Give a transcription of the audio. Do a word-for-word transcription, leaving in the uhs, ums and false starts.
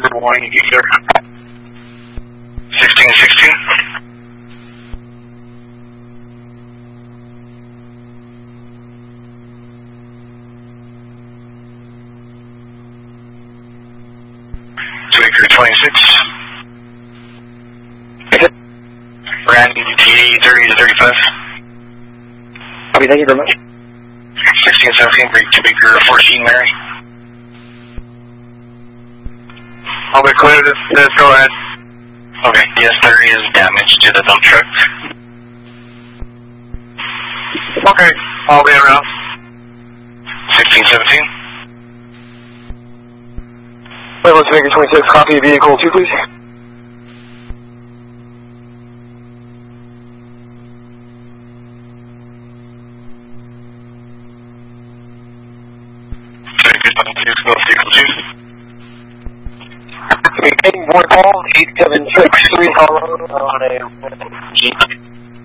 Number one, either. sixteen sixteen. Tweaker twenty-six. Randy T thirty to thirty-five. Okay, thank you very much. sixteen seventeen, break Tweaker fourteen, Mary. I'll be clear, this, this, go ahead. Okay, yes, there is damage to the dump truck. Okay, I'll be around. sixteen seventeen. Wait, let's make it twenty-six, copy vehicle two, please. Making board call, eight seven six three Colorado on a Jeep.